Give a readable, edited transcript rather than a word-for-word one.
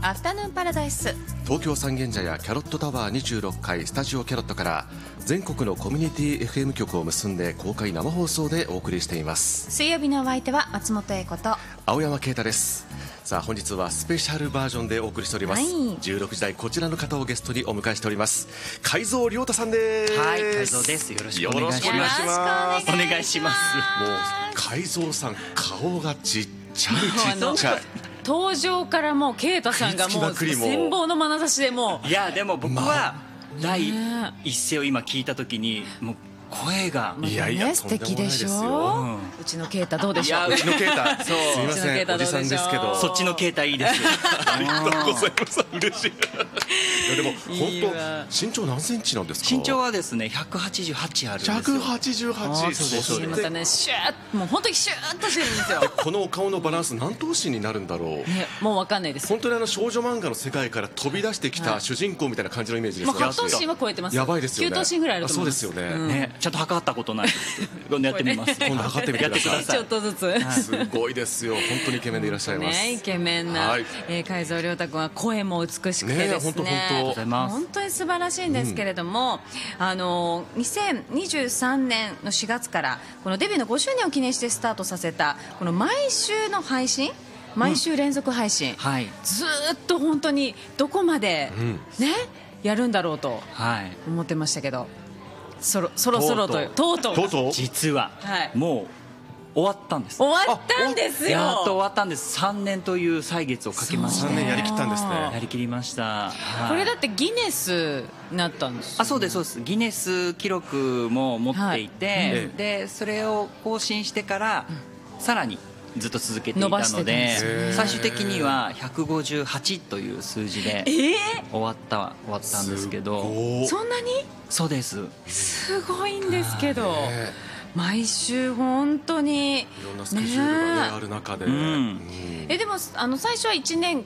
アフタヌーンパラダイス。 東京三軒茶屋キャロットタワー26階スタジオキャロットから全国のコミュニティ FM 局を結んで公開生放送でお送りしています。 水曜日のお相手は松本英子と青山啓太です。さあ本日はスペシャルバージョンでお送りしております、16時台こちらの方をゲストにお迎えしております。海蔵亮太さんです。 はい、海蔵です。よろしくお願いします。お願いします。 もう海蔵さん顔がちっちゃいちっちゃい登場からもう啓太さんがもう羨望の眼差しでもいやでも僕は第一声を今聞いた時にもう声がいやいや素敵でしょ。うちの啓太どうでしょう。 うちの啓太そうすみませんおじさんですけどそっちの啓太いいです。 ありがとうございます。嬉しい。いやでも本当身長何センチなんですか。 身長はですね188あるんですよ。 188。 そうです。 またねシューッもう本当にシューッとしてるんですよ。 このお顔のバランス何頭身になるんだろう、ね、 もう分かんないです。 本当に少女漫画の世界から飛び出してきた主人公みたいな感じのイメージです。 もう8頭身は超えてます。 やばいですよね。 9頭身ぐらいあると思います。 そうですよね。 ちゃんと測ったことない。やってみます。 今度測ってみてください。 ちょっとずつ。 すごいですよ。本当にイケメンでいらっしゃいます。 イケメンな海蔵亮太君は声も美しくてですね。本当に素晴らしいんですけれども、2023年の4月からこのデビューの5周年を記念してスタートさせたこの毎週の配信。毎週連続配信、ずっと本当にどこまでねやるんだろうと思ってましたけど。そろそろとうとう実はもう終わったんです。 終わったんですよ。 やっと終わったんです。3年という歳月をかけまして 3年やりきったんですね。 やりきりました。 これだってギネスになったんです。 そうですそうです。ギネス記録も持っていて、でそれを更新してからさらにずっと続けていたので、最終的には158という数字で終わったんですけど。 そんなに？ そうです。 すごいんですけど、毎週本当にいろんなスケジュールがある中で、 でも最初は1年